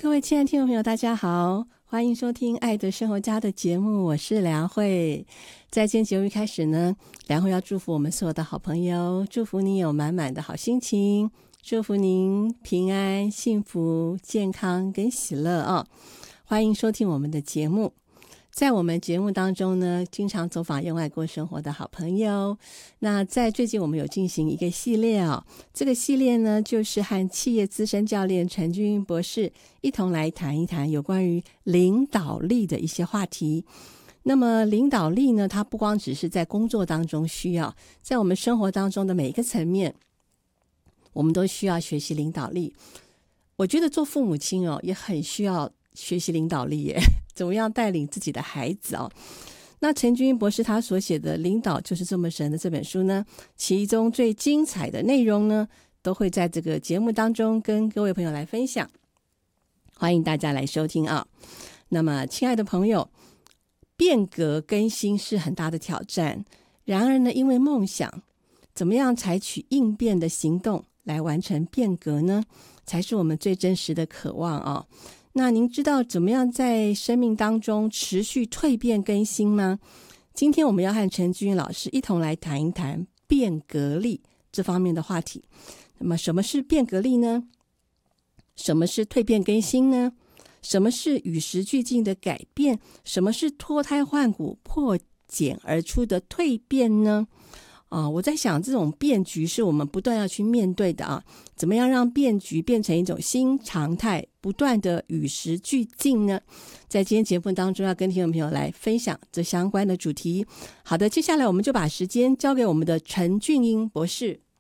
各位亲爱的听众朋友大家好，欢迎收听爱的生活家的节目，我是梁慧。在今天节目一开始呢，梁慧要祝福我们所有的好朋友，祝福你有满满的好心情，祝福您平安幸福健康跟喜乐哦。欢迎收听我们的节目。在我们节目当中呢，经常走访用爱过生活的好朋友，那在最近我们有进行一个系列哦，这个系列呢就是和企业资深教练陈俊英博士一同来谈一谈有关于领导力的一些话题。那么领导力呢，它不光只是在工作当中需要，在我们生活当中的每一个层面，我们都需要学习领导力。我觉得做父母亲哦，也很需要学习领导力耶，怎么样带领自己的孩子哦。那陈君英博士他所写的《领导就是这么神》的这本书呢，其中最精彩的内容呢，都会在这个节目当中跟各位朋友来分享，欢迎大家来收听啊。那么亲爱的朋友，变革更新是很大的挑战，然而呢，因为梦想，怎么样采取应变的行动来完成变革呢，才是我们最真实的渴望啊。那您知道怎么样在生命当中持续蜕变更新吗？今天我们要和陈君老师一同来谈一谈变革力这方面的话题。那么什么是变革力呢？什么是蜕变更新呢？什么是与时俱进的改变？什么是脱胎换骨破茧而出的蜕变呢？我在想这种变局是我们不断要去面对的啊，怎么样让变局变成一种新常态，不断的与时俱进呢？在今天节目当中要跟听众朋友来分享这相关的主题。好的，接下来我们就把时间交给我们的陈俊英博士。